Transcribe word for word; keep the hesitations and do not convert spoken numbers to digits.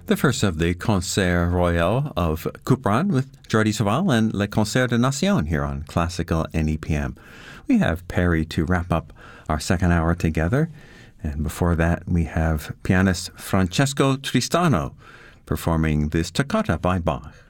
The first of the Concert Royal of Couperin with Jordi Savall and Le Concert de Nation here on Classical N E P M. We have Perry to wrap up our second hour together. And before that, we have pianist Francesco Tristano performing this toccata by Bach.